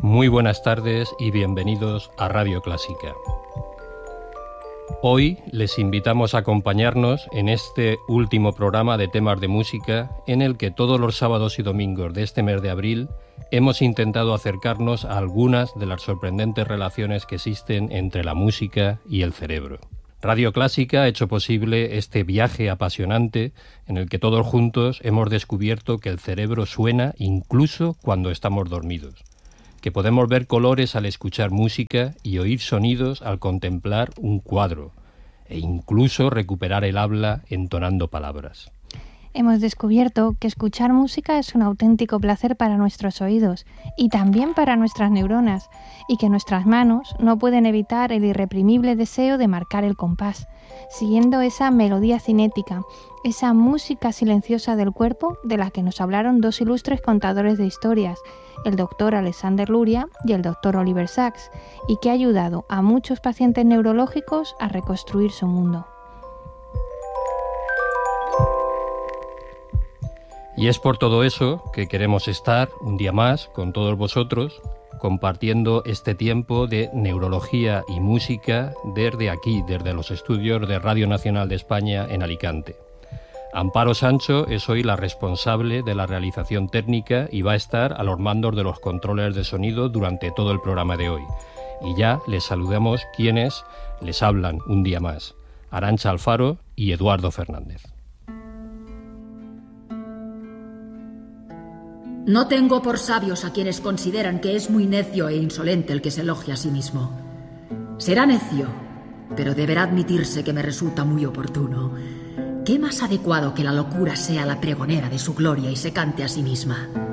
Muy buenas tardes y bienvenidos a Radio Clásica. Hoy les invitamos a acompañarnos en este último programa de temas de música en el que todos los sábados y domingos de este mes de abril hemos intentado acercarnos a algunas de las sorprendentes relaciones que existen entre la música y el cerebro. Radio Clásica ha hecho posible este viaje apasionante en el que todos juntos hemos descubierto que el cerebro suena incluso cuando estamos dormidos, que podemos ver colores al escuchar música y oír sonidos al contemplar un cuadro, e incluso recuperar el habla entonando palabras. Hemos descubierto que escuchar música es un auténtico placer para nuestros oídos y también para nuestras neuronas, y que nuestras manos no pueden evitar el irreprimible deseo de marcar el compás, siguiendo esa melodía cinética, esa música silenciosa del cuerpo de la que nos hablaron dos ilustres contadores de historias, el doctor Alexander Luria y el doctor Oliver Sacks, y que ha ayudado a muchos pacientes neurológicos a reconstruir su mundo. Y es por todo eso que queremos estar un día más con todos vosotros, compartiendo este tiempo de neurología y música desde aquí, desde los estudios de Radio Nacional de España en Alicante. Amparo Sancho es hoy la responsable de la realización técnica y va a estar a los mandos de los controles de sonido durante todo el programa de hoy. Y ya les saludamos quienes les hablan un día más, Arantxa Alfaro y Eduardo Fernández. No tengo por sabios a quienes consideran que es muy necio e insolente el que se elogia a sí mismo. Será necio, pero deberá admitirse que me resulta muy oportuno. ¿Qué más adecuado que la locura sea la pregonera de su gloria y se cante a sí misma?